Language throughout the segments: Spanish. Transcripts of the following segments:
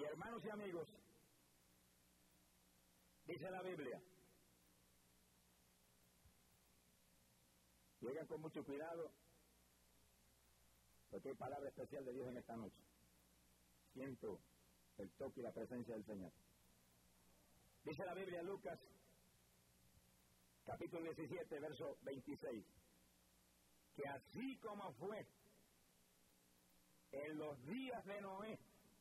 Hermanos y amigos, dice la Biblia, llegan con mucho cuidado, porque hay palabra especial de Dios en esta noche. Siento el toque y la presencia del Señor. Dice la Biblia, Lucas, capítulo 17, verso 26, que así como fue en los días de Noé,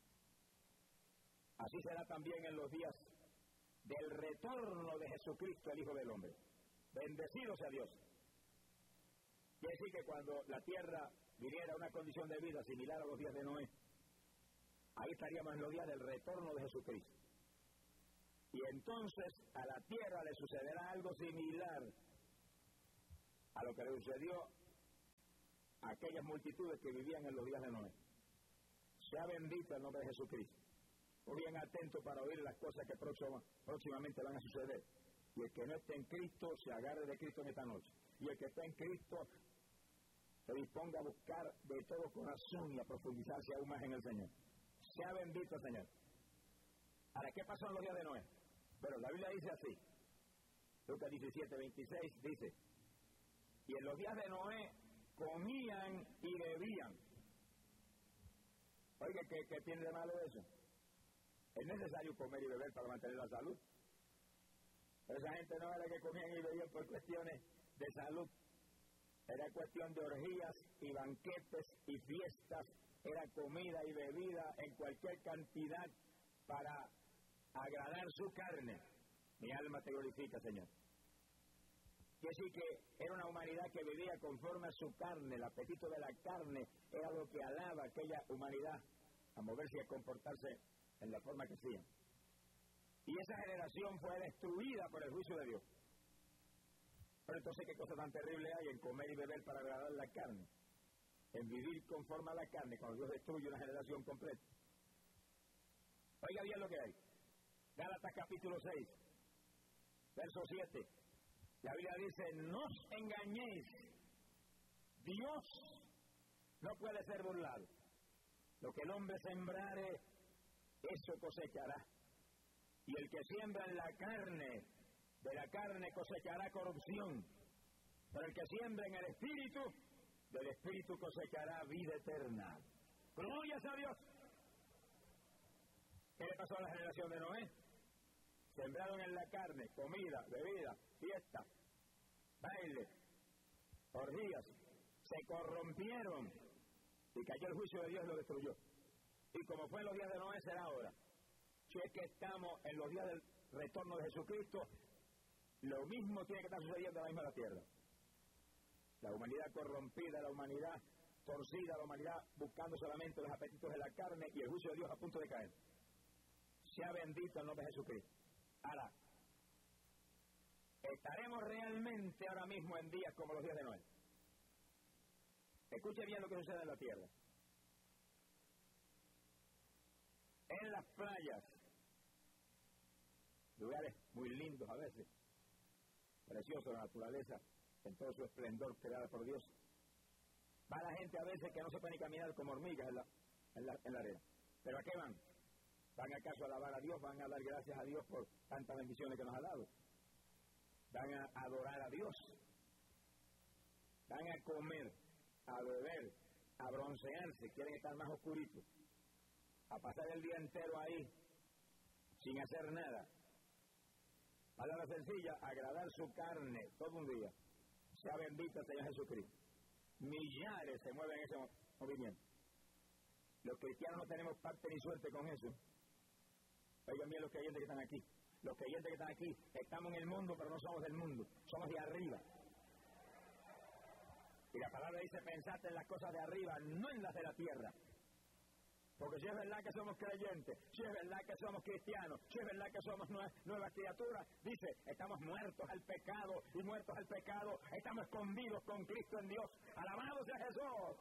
así será también en los días del retorno de Jesucristo, el Hijo del Hombre. Bendecido sea Dios. Quiere decir que cuando la tierra viniera a una condición de vida similar a los días de Noé, ahí estaríamos en los días del retorno de Jesucristo. Y entonces a la tierra le sucederá algo similar a lo que le sucedió a aquellas multitudes que vivían en los días de Noé. Sea bendito el nombre de Jesucristo. Muy bien atento para oír las cosas que próximamente van a suceder. Y el que no esté en Cristo, se agarre de Cristo en esta noche. Y el que esté en Cristo, se disponga a buscar de todo corazón y a profundizarse aún más en el Señor. Sea bendito el Señor. Ahora, ¿qué pasó en los días de Noé? Bueno, la Biblia dice así. Lucas 17, 26 dice, y en los días de Noé comían y bebían. Oiga, ¿qué tiene de malo eso? Es necesario comer y beber para mantener la salud. Pero esa gente no era que comían y bebían por cuestiones de salud. Era cuestión de orgías y banquetes y fiestas. Era comida y bebida en cualquier cantidad para agradar su carne. Mi alma te glorifica, Señor. Quiere decir que era una humanidad que vivía conforme a su carne. El apetito de la carne era lo que alaba a aquella humanidad a moverse y a comportarse en la forma que hacían. Y esa generación fue destruida por el juicio de Dios. Pero entonces, ¿qué cosa tan terrible hay en comer y beber para agradar la carne? En vivir conforme a la carne, cuando Dios destruye una generación completa. Oiga bien lo que hay. Gálatas capítulo 6, verso 7. La Biblia dice, no os engañéis. Dios no puede ser burlado. Lo que el hombre sembrare, eso cosechará. Y el que siembra en la carne, de la carne cosechará corrupción. Pero el que siembra en el Espíritu, del Espíritu cosechará vida eterna. ¡Gloria a Dios! ¿Qué le pasó a la generación de Noé? Sembraron en la carne, comida, bebida, fiesta, baile, orgías. Se corrompieron y cayó el juicio de Dios y lo destruyó. Y como fue en los días de Noé, será ahora. Si es que estamos en los días del retorno de Jesucristo, lo mismo tiene que estar sucediendo ahora mismo en la tierra. La humanidad corrompida, la humanidad torcida, la humanidad buscando solamente los apetitos de la carne y el juicio de Dios a punto de caer. Sea bendito el nombre de Jesucristo. Ahora, ¿estaremos realmente ahora mismo en días como los días de Noé? Escuche bien lo que sucede en la tierra. En las playas, lugares muy lindos a veces, preciosos, la naturaleza en todo su esplendor creada por Dios. Va la gente a veces que no se puede ni caminar como hormigas en la arena. ¿Pero a qué van? ¿Van acaso a alabar a Dios? ¿Van a dar gracias a Dios por tantas bendiciones que nos ha dado? ¿Van a adorar a Dios? ¿Van a comer, a beber, a broncearse? ¿Quieren estar más oscuritos? ¿A pasar el día entero ahí sin hacer nada? Palabra sencilla, agradar su carne todo un día. Sea bendito el Señor Jesucristo. Millares se mueven en ese movimiento. Los cristianos no tenemos parte ni suerte con eso. Oigan bien los creyentes que están aquí. Los creyentes que están aquí, estamos en el mundo, pero no somos del mundo. Somos de arriba. Y la palabra dice, pensad en las cosas de arriba, no en las de la tierra. Porque si es verdad que somos creyentes, si es verdad que somos cristianos, si es verdad que somos nuevas criaturas, dice, estamos muertos al pecado y muertos al pecado, estamos escondidos con Cristo en Dios. ¡Alabado sea Jesús!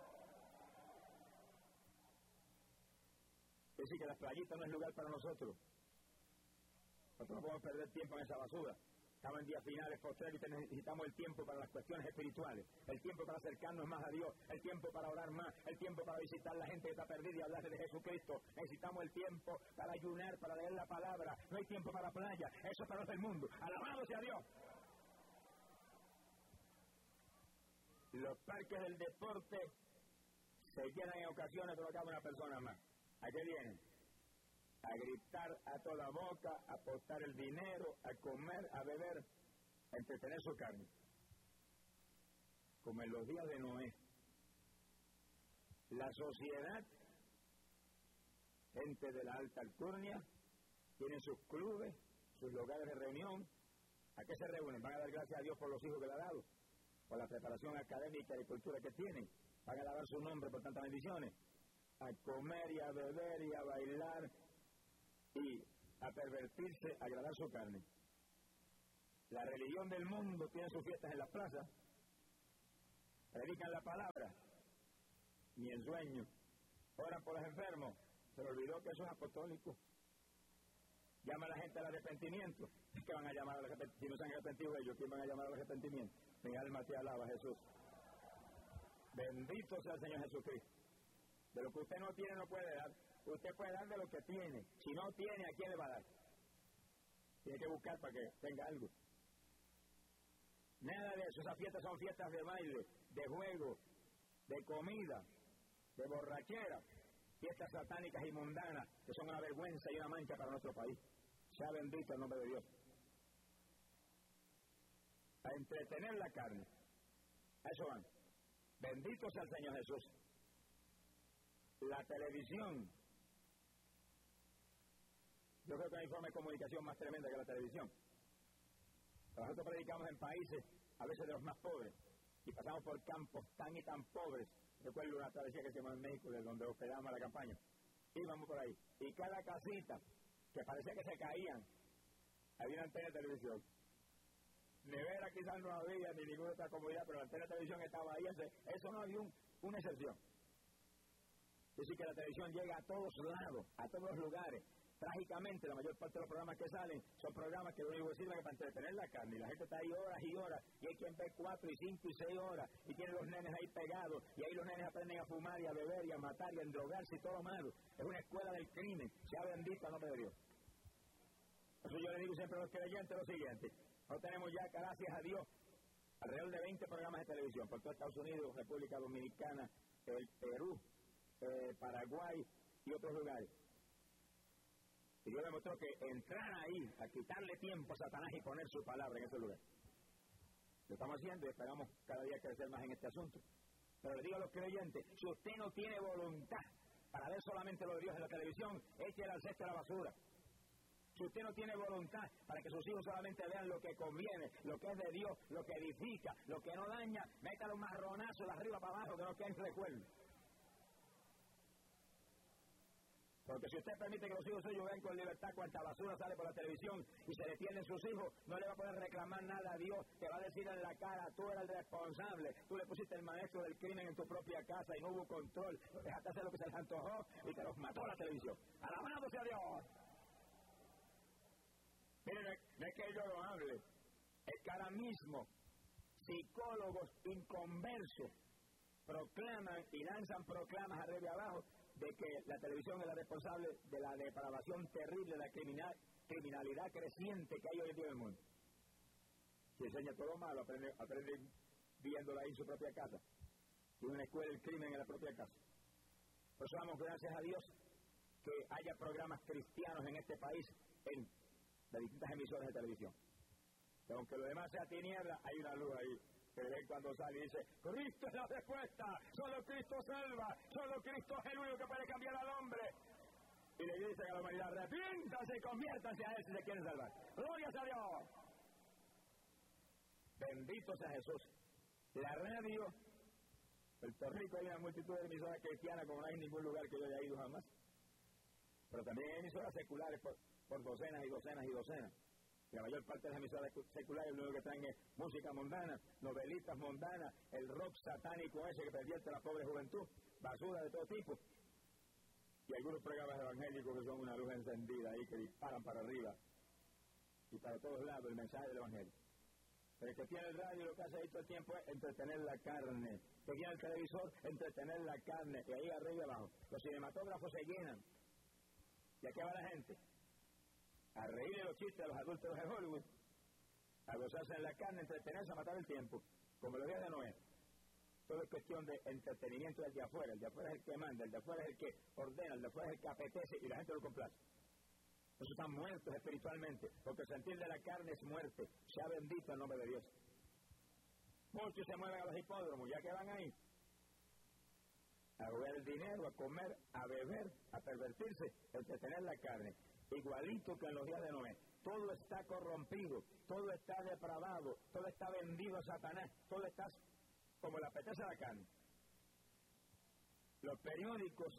Es decir, que las playitas no es lugar para nosotros. Nosotros no podemos perder tiempo en esa basura. Estamos en días finales, postreros, y necesitamos el tiempo para las cuestiones espirituales, el tiempo para acercarnos más a Dios, el tiempo para orar más, el tiempo para visitar a la gente que está perdida y hablarle de Jesucristo. Necesitamos el tiempo para ayunar, para leer la palabra. No hay tiempo para playa, eso es para los del mundo. ¡Alabado sea Dios! Los parques del deporte se llenan en ocasiones, pero acá una persona más. ¿A qué vienen? A gritar a toda boca, a apostar el dinero, a comer, a beber, a entretener su carne. Como en los días de Noé. La sociedad, gente de la alta alcurnia, tienen sus clubes, sus lugares de reunión. ¿A qué se reúnen? Van a dar gracias a Dios por los hijos que le ha dado, por la preparación académica y cultura que tienen. Van a alabar su nombre por tantas bendiciones. A comer y a beber y a bailar y a pervertirse, a agradar su carne. La religión del mundo tiene sus fiestas en las plazas, predican la palabra, ni en sueño, oran por los enfermos, se le olvidó que eso es apostólico. Llama a la gente al arrepentimiento. ¿Qué van a llamar al arrepentimiento? Si no se han arrepentido ellos, ¿quién van a llamar al arrepentimiento? Mi alma te alaba, Jesús. Bendito sea el Señor Jesucristo. De lo que usted no tiene no puede dar. Usted puede dar de lo que tiene. Si no tiene, ¿a quién le va a dar? Tiene que buscar para que tenga algo. Nada de eso. Esas fiestas son fiestas de baile, de juego, de comida, de borrachera. Fiestas satánicas y mundanas que son una vergüenza y una mancha para nuestro país. Sea bendito el nombre de Dios. A entretener la carne. A eso van. Bendito sea el Señor Jesús. La televisión. Yo creo que no hay forma de comunicación más tremenda que la televisión. Nosotros predicamos en países, a veces de los más pobres, y pasamos por campos tan y tan pobres. Recuerdo una travesía que se llama en México, de donde hospedamos la campaña. Íbamos por ahí, y cada casita, que parecía que se caían, había una antena de televisión. Nevera quizás no había, ni ninguna otra comodidad, pero la antena de televisión estaba ahí. Eso no había una excepción. Es decir, que la televisión llega a todos lados, a todos los lugares. Trágicamente, la mayor parte de los programas que salen son programas que lo único que sirven es para entretener la carne. Y la gente está ahí horas y horas, y hay quien ve 4 y 5 y 6 horas, y tiene los nenes ahí pegados, y ahí los nenes aprenden a fumar y a beber y a matar y a endrogarse y todo lo malo. Es una escuela del crimen. Sea bendito el nombre de Dios. Por eso yo le digo siempre a los creyentes lo siguiente. No tenemos ya, gracias a Dios, alrededor de 20 programas de televisión por todo Estados Unidos, República Dominicana, el Perú, Paraguay y otros lugares. Y Dios demostró que entrar ahí, a quitarle tiempo a Satanás y poner su palabra en ese lugar. Lo estamos haciendo y esperamos cada día crecer más en este asunto. Pero le digo a los creyentes, si usted no tiene voluntad para ver solamente lo de Dios en la televisión, échele al cesto a la basura. Si usted no tiene voluntad para que sus hijos solamente vean lo que conviene, lo que es de Dios, lo que edifica, lo que no daña, métale un marronazo de arriba para abajo que no quede en recuerdo. Porque si usted permite que los hijos suyos vean con libertad cuánta basura sale por la televisión y se le pierden sus hijos, no le va a poder reclamar nada a Dios, te va a decir en la cara, tú eres el responsable, tú le pusiste el maestro del crimen en tu propia casa y no hubo control, dejaste hacer lo que se les antojó y te los mató la televisión. ¡Alabado sea Dios! Miren, no es que yo lo hable, es que ahora mismo psicólogos inconversos proclaman y lanzan proclamas arriba y abajo de que la televisión es la responsable de la depravación terrible, de la criminalidad creciente que hay hoy en día en el mundo. Si enseña todo malo, aprenden viéndola ahí en su propia casa. Tiene una escuela del crimen en la propia casa. Por eso damos gracias a Dios que haya programas cristianos en este país en las distintas emisoras de televisión. Que aunque lo demás sea tiniebla, hay una luz ahí. Que de vez en cuando sale y dice, Cristo es la respuesta, solo Cristo salva, solo Cristo es el único que puede cambiar al hombre. Y le dice a la humanidad, arrepiéntanse y conviértanse a Él si se quieren salvar. ¡Gloria a Dios! Bendito sea Jesús. La radio, Puerto Rico hay una multitud de emisoras cristianas como no hay en ningún lugar que yo haya ido jamás. Pero también hay emisoras seculares por docenas y docenas y docenas. La mayor parte de las emisoras seculares lo único que traen es música mundana, novelitas mundanas, el rock satánico ese que pervierte a la pobre juventud, basura de todo tipo. Y algunos programas evangélicos que son una luz encendida ahí que disparan para arriba. y para todos lados el mensaje del Evangelio. Pero el que tiene el radio lo que hace ahí todo el tiempo es entretener la carne. El que tiene el televisor, entretener la carne. Y ahí arriba y abajo. Los cinematógrafos se llenan. ¿Y a qué va la gente? A reírle los chistes a los adultos de Hollywood. A gozarse en la carne, entretenerse, a matar el tiempo. Como los días de Noé. Todo es cuestión de entretenimiento del de afuera. El de afuera es el que manda, el de afuera es el que ordena, el de afuera es el que apetece y la gente lo complace. Esos están muertos espiritualmente, porque el sentir de la carne es muerte. Sea bendito el nombre de Dios. Muchos se mueven a los hipódromos, ya que van ahí a jugar el dinero, a comer, a beber, a pervertirse, a entretener la carne. Igualito que en los días de Noé. Todo está corrompido, todo está depravado, todo está vendido a Satanás, todo está como le apetece la carne. Los periódicos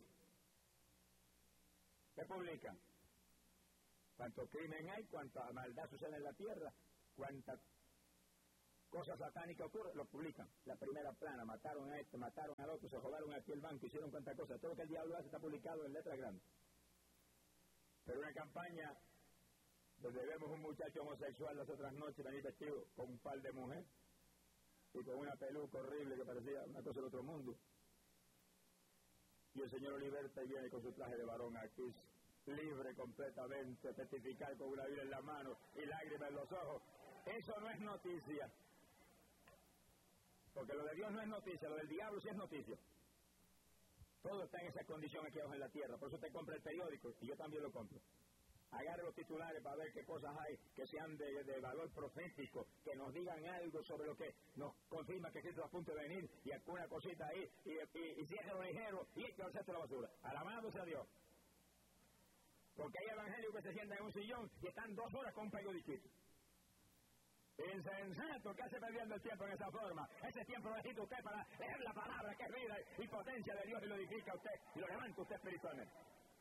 que publican cuánto crimen hay, cuánta maldad sucede en la tierra, cuánta cosa satánica ocurre, lo publican. La primera plana, mataron a este, mataron al otro, se robaron aquí el banco, hicieron cuánta cosa. Todo lo que el diablo hace está publicado en letras grandes. Pero una campaña donde vemos un muchacho homosexual las otras noches venir vestido con un par de mujeres y con una peluca horrible que parecía una cosa del otro mundo. Y el Señor lo liberta y viene con su traje de varón aquí, libre completamente, testificar con una Biblia en la mano y lágrimas en los ojos. Eso no es noticia. Porque lo de Dios no es noticia, lo del diablo sí es noticia. Todo está en esa condición aquí abajo en la tierra. Por eso te compra el periódico y yo también lo compro. Agarre los titulares para ver qué cosas hay que sean de valor profético, que nos digan algo sobre lo que nos confirma que Cristo está a punto de venir y alguna cosita ahí y ciérralo ligero y hay que hacerse la basura. Alabado sea Dios. Porque hay evangelios que se sientan en un sillón y están 2 horas con un periodiquito. Insensato, ¿qué hace perdiendo el tiempo en esa forma? Ese tiempo lo necesita usted para leer la palabra que es vida y potencia de Dios y lo edifica a usted y lo levanta usted espiritualmente.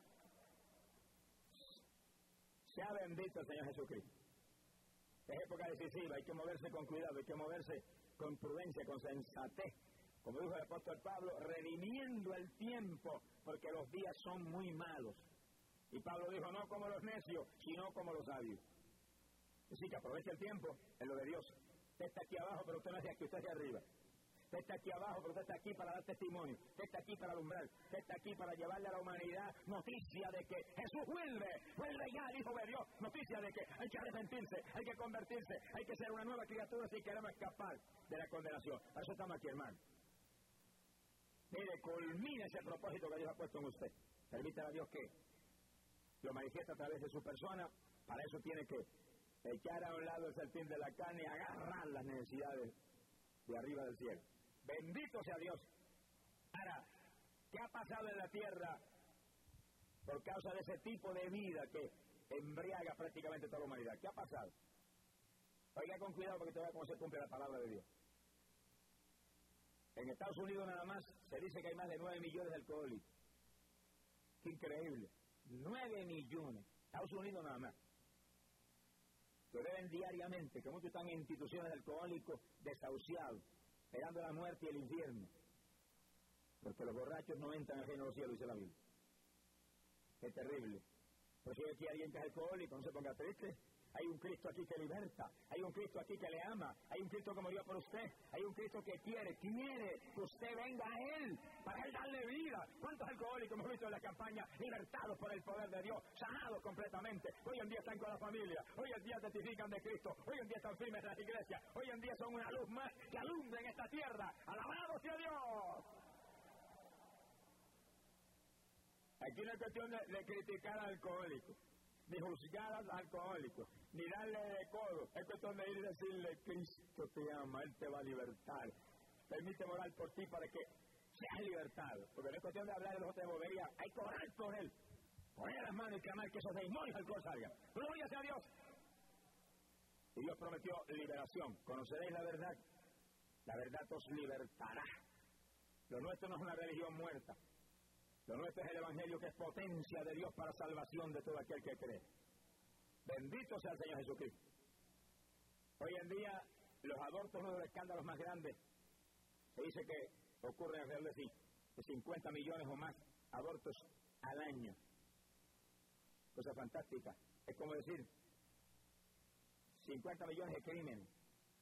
Sea bendito el Señor Jesucristo. Es época decisiva, hay que moverse con cuidado, hay que moverse con prudencia, con sensatez. Como dijo el apóstol Pablo, redimiendo el tiempo, porque los días son muy malos. Y Pablo dijo, no como los necios, sino como los sabios. Así que aproveche el tiempo en lo de Dios. Usted está aquí abajo, pero usted no es de aquí, usted es de arriba. Usted está aquí abajo, pero usted está aquí para dar testimonio. Usted está aquí para alumbrar. Usted está aquí para llevarle a la humanidad noticia de que Jesús vuelve ya, el Hijo de Dios. Noticia de que hay que arrepentirse, hay que convertirse, hay que ser una nueva criatura si queremos escapar de la condenación. Para eso estamos aquí, hermano. Mire, culmine ese propósito que Dios ha puesto en usted. Permítale a Dios que lo manifiesta a través de su persona. Para eso tiene que echar a un lado el sertín de la carne y agarrar las necesidades de arriba del cielo. Bendito sea Dios. Ahora, ¿qué ha pasado en la tierra por causa de ese tipo de vida que embriaga prácticamente toda la humanidad? ¿Qué ha pasado? Oiga con cuidado porque todavía cómo se cumple la palabra de Dios. En Estados Unidos nada más se dice que hay más de 9 millones de alcohólicos. ¡Qué increíble! 9 millones. Estados Unidos nada más. Que beben diariamente, que muchos están en instituciones de alcohólicos desahuciados, esperando la muerte y el infierno. Porque los borrachos no entran al reino de los cielos, dice la Biblia. Qué terrible. Por eso aquí hay alguien que es alcohólico, no se ponga triste. Hay un Cristo aquí que liberta, hay un Cristo aquí que le ama, hay un Cristo que murió por usted, hay un Cristo que quiere que usted venga a Él, para Él darle vida. ¿Cuántos alcohólicos hemos visto en la campaña libertados por el poder de Dios, sanados completamente? Hoy en día están con la familia, hoy en día testifican de Cristo, hoy en día están firmes en las iglesias, hoy en día son una luz más que alumbra en esta tierra. ¡Alabado sea Dios! Aquí no es cuestión de criticar al alcohólico, ni juzgar al alcohólico, ni darle de codo. Es cuestión de ir y decirle, Cristo te ama, Él te va a libertar. Permíteme orar por ti para que seas libertado. Porque no es cuestión de hablar de los otros de bobería, hay que orar por Él. Poner las manos y clamar que esos demonios alcohol salgan. ¡Gloria sea a Dios! Y Dios prometió liberación. Conoceréis la verdad os libertará. Lo nuestro no es una religión muerta. Lo nuestro es el Evangelio, que es potencia de Dios para salvación de todo aquel que cree. Bendito sea el Señor Jesucristo. Hoy en día, los abortos son uno de los escándalos más grandes. Se dice que ocurren alrededor de 50 millones o más abortos al año. Cosa fantástica. Es como decir 50 millones de crímenes.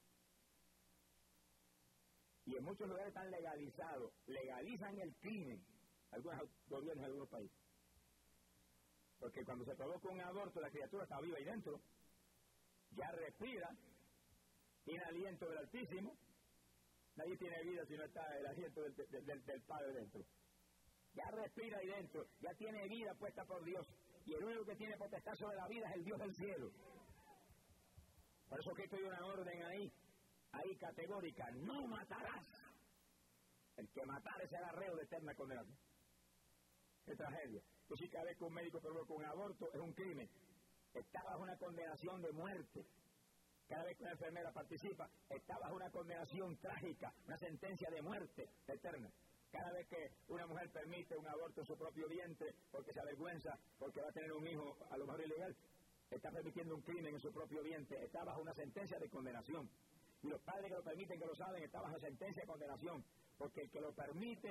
Y en muchos lugares están legalizados, legalizan el crimen, algunos gobiernos de algunos países. Porque cuando se provoca un aborto, la criatura está viva ahí dentro, ya respira, tiene aliento del Altísimo. Nadie tiene vida si no está el aliento del Padre dentro. Ya respira ahí dentro, ya tiene vida puesta por Dios. Y el único que tiene potestad sobre la vida es el Dios del cielo. Por eso que estoy una orden ahí categórica: no matarás. El que matare será reo de eterna condenación. ¡Qué tragedia! Pues si cada vez que un médico provoca un aborto es un crimen, está bajo una condenación de muerte. Cada vez que una enfermera participa, está bajo una condenación trágica, una sentencia de muerte eterna. Cada vez que una mujer permite un aborto en su propio vientre porque se avergüenza, porque va a tener un hijo a lo mejor ilegal, está permitiendo un crimen en su propio vientre, está bajo una sentencia de condenación. Y los padres que lo permiten, que lo saben, está bajo sentencia de condenación, porque el que lo permite